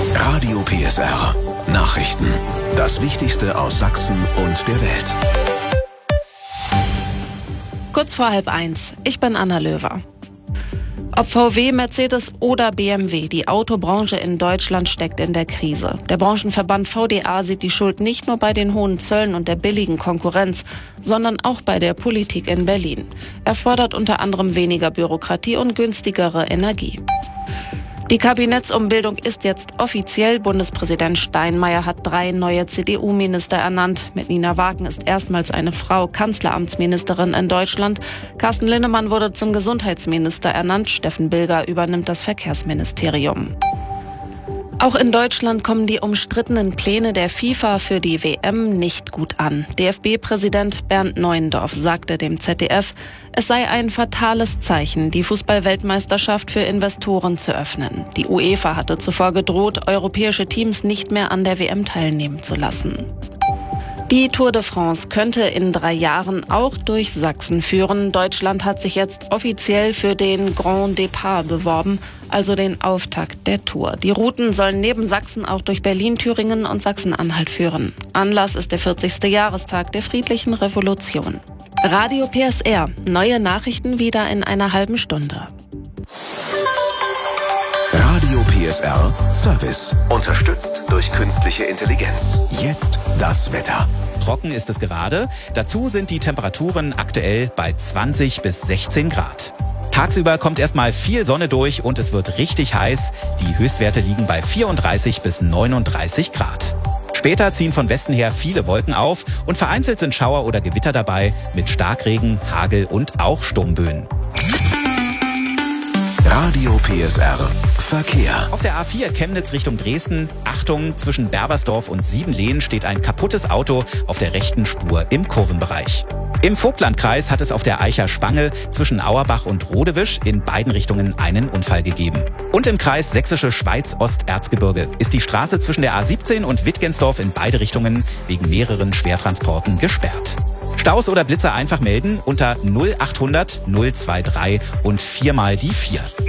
Radio PSR. Nachrichten. Das Wichtigste aus Sachsen und der Welt. Kurz vor 12:30. Ich bin Anna Löwer. Ob VW, Mercedes oder BMW, die Autobranche in Deutschland steckt in der Krise. Der Branchenverband VDA sieht die Schuld nicht nur bei den hohen Zöllen und der billigen Konkurrenz, sondern auch bei der Politik in Berlin. Er fordert unter anderem weniger Bürokratie und günstigere Energie. Die Kabinettsumbildung ist jetzt offiziell. Bundespräsident Steinmeier hat 3 neue CDU-Minister ernannt. Mit Nina Wagen ist erstmals eine Frau Kanzleramtsministerin in Deutschland. Carsten Linnemann wurde zum Gesundheitsminister ernannt. Steffen Bilger übernimmt das Verkehrsministerium. Auch in Deutschland kommen die umstrittenen Pläne der FIFA für die WM nicht gut an. DFB-Präsident Bernd Neuendorf sagte dem ZDF, es sei ein fatales Zeichen, die Fußball-Weltmeisterschaft für Investoren zu öffnen. Die UEFA hatte zuvor gedroht, europäische Teams nicht mehr an der WM teilnehmen zu lassen. Die Tour de France könnte in 3 Jahren auch durch Sachsen führen. Deutschland hat sich jetzt offiziell für den Grand Départ beworben, also den Auftakt der Tour. Die Routen sollen neben Sachsen auch durch Berlin, Thüringen und Sachsen-Anhalt führen. Anlass ist der 40. Jahrestag der friedlichen Revolution. Radio PSR. Neue Nachrichten wieder in einer halben Stunde. Radio PSR Service. Unterstützt durch künstliche Intelligenz. Jetzt das Wetter. Trocken ist es gerade. Dazu sind die Temperaturen aktuell bei 20 bis 16 Grad. Tagsüber kommt erstmal viel Sonne durch und es wird richtig heiß. Die Höchstwerte liegen bei 34 bis 39 Grad. Später ziehen von Westen her viele Wolken auf und vereinzelt sind Schauer oder Gewitter dabei mit Starkregen, Hagel und auch Sturmböen. Radio PSR Verkehr. Auf der A4 Chemnitz Richtung Dresden, Achtung, zwischen Berbersdorf und Siebenlehn steht ein kaputtes Auto auf der rechten Spur im Kurvenbereich. Im Vogtlandkreis hat es auf der Eicher Spange zwischen Auerbach und Rodewisch in beiden Richtungen einen Unfall gegeben. Und im Kreis Sächsische Schweiz-Osterzgebirge ist die Straße zwischen der A17 und Wittgensdorf in beide Richtungen wegen mehreren Schwertransporten gesperrt. Staus oder Blitzer einfach melden unter 0800 023 und 4 mal die 4.